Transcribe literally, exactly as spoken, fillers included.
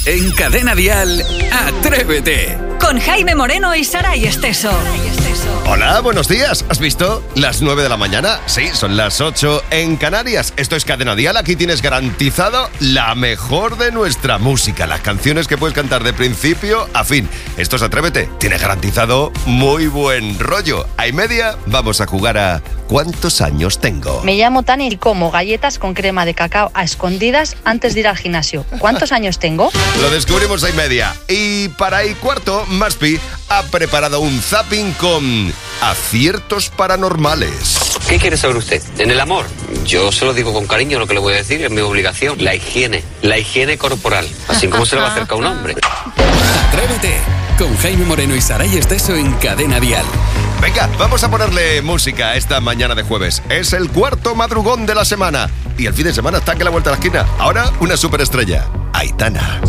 En Cadena Dial, Atrévete. Con Jaime Moreno y Saray Esteso. Hola, buenos días. ¿Has visto? Las nueve de la mañana. Sí, son las ocho en Canarias. Esto es Cadena Dial. Aquí tienes garantizado la mejor de nuestra música. Las canciones que puedes cantar de principio a fin. Esto es Atrévete. Tienes garantizado muy buen rollo. A y media vamos a jugar a ¿cuántos años tengo? Me llamo Tani y como galletas con crema de cacao a escondidas antes de ir al gimnasio. ¿Cuántos años tengo? Lo descubrimos a y media. Y para y cuarto, Maspi ha preparado un zapping con aciertos paranormales. ¿Qué quiere saber usted? En el amor, yo se lo digo con cariño, lo que le voy a decir es mi obligación. La higiene, la higiene corporal. Así como se le va a acercar a un hombre. Atrévete, con Jaime Moreno y Saray Esteso en Cadena Dial. Venga, vamos a ponerle música esta mañana de jueves. Es el cuarto madrugón de la semana. Y el fin de semana está aquí a la vuelta de la esquina. Ahora, una superestrella, Aitana.